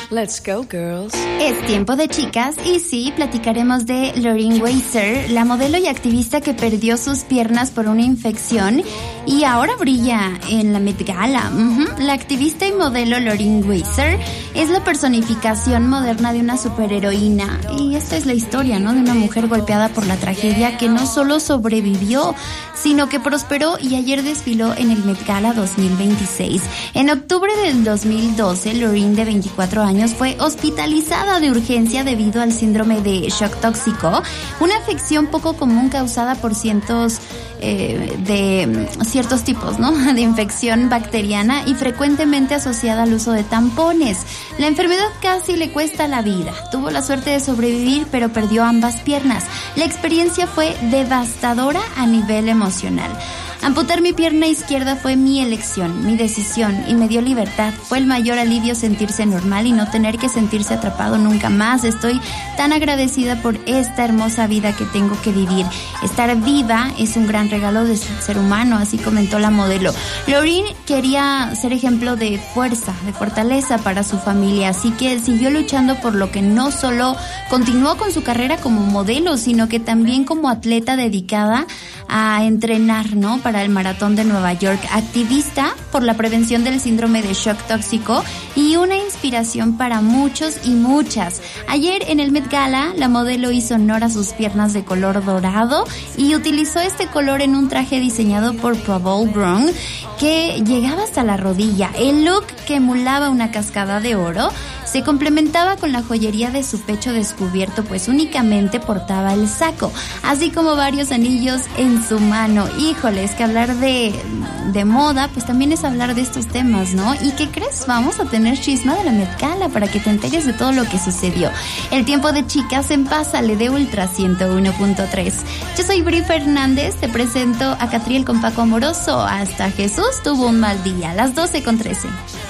Let's go, girls. Es tiempo de chicas y sí, platicaremos de Laureen Weiser, la modelo y activista que perdió sus piernas por una infección y ahora brilla en la Met Gala. La activista y modelo Laureen Weiser es la personificación moderna de una superheroína y esta es la historia, ¿no? De una mujer golpeada por la tragedia que no solo sobrevivió, sino que prosperó y ayer desfiló en el Met Gala 2026. En octubre del 2012, Laureen, de 24 años, fue hospitalizada de urgencia debido al síndrome de shock tóxico, una afección poco común causada por ciertos tipos, ¿no? De infección bacteriana y frecuentemente asociada al uso de tampones. La enfermedad casi le cuesta la vida. Tuvo la suerte de sobrevivir, pero perdió ambas piernas. La experiencia fue devastadora a nivel emocional. Amputar mi pierna izquierda fue mi elección, mi decisión y me dio libertad. Fue el mayor alivio sentirse normal y no tener que sentirse atrapado nunca más. Estoy tan agradecida por esta hermosa vida que tengo que vivir. Estar viva es un gran regalo de ser humano, así comentó la modelo. Laureen quería ser ejemplo de fuerza, de fortaleza para su familia, así que siguió luchando por lo que no solo continuó con su carrera como modelo, sino que también como atleta dedicada a entrenar, ¿no? Para el maratón de Nueva York, activista por la prevención del síndrome de shock tóxico y una inspiración para muchos y muchas. Ayer en el Met Gala, la modelo hizo honor a sus piernas de color dorado y utilizó este color en un traje diseñado por Paul Brown que llegaba hasta la rodilla. El look, que emulaba una cascada de oro, se complementaba con la joyería de su pecho descubierto, pues únicamente portaba el saco, así como varios anillos en su mano. Híjole, es que hablar de moda, pues también es hablar de estos temas, ¿no? ¿Y qué crees? Vamos a tener chisma de la Met Gala para que te enteres de todo lo que sucedió. El tiempo de chicas en Pásale de Ultra 101.3. Yo soy Bri Fernández, te presento a Catriel con Paco Amoroso. Hasta Jesús tuvo un mal día, las 12:13.